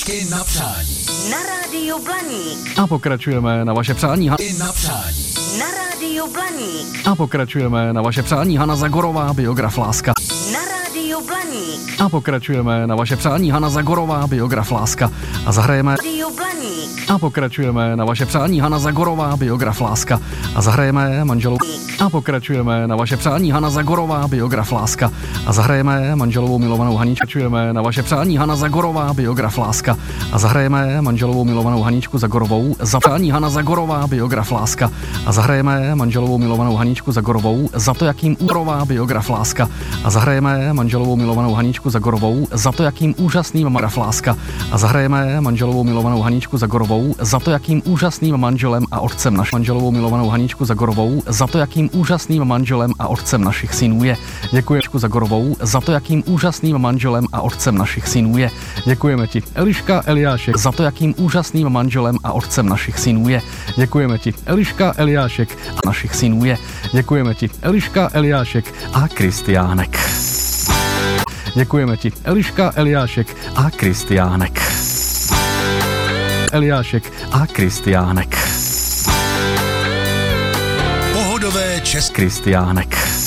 Haničky na přání. Na rádiu Blaník. A pokračujeme na vaše přání. I na přání. Na rádiu Blaník. A pokračujeme na vaše přání. Hana Zagorová, biograf Láska. Na rádiu Blaník. A pokračujeme na vaše přání. Hana Zagorová, biograf Láska. A zahrajeme. Rádiu Blaník. A pokračujeme na vaše přání. Hana Zagorová, biograf Láska. A zahrajeme manželou. A pokračujeme na vaše přání. Hana Zagorová, biograf Láska. A zahrajeme manželovou milovanou Haničku. Pokračujeme na vaše přání. Hana Zagorová, biograf Láska. A zahrajeme manželovou milovanou Haničku Zagorovou. Za přání Hana Zagorová, biograf Láska. A zahrajeme manželovou milovanou Haničku Zagorovou. Za to, jakým úrová biograf Láska. A zahrajeme manželovou milovanou Haničku Zagorovou. Za to, jakým úžasným biograf Láska. A zahrajeme manželovou milovanou Haničku Zagorovou. Za to, jakým úžasným manželem a otcem naš manželovou milovanou Haničku Zagorovou. Za to, jakým úžasným manželem a otcem našich synů je. Děkuji Zagorovou za to, jakým úžasným manželem a otcem našich synů je. Děkujeme ti, Eliška Eliášek, za to, jakým úžasným manželem a otcem našich synů je. Děkujeme ti, Eliška Eliášek a našich synů je. Děkujeme ti, Eliška Eliášek a Kristiánek. Děkujeme ti, Eliška Eliášek a Kristiánek. Eliášek a Kristiánek. Pohodové Česk. Kristiánek.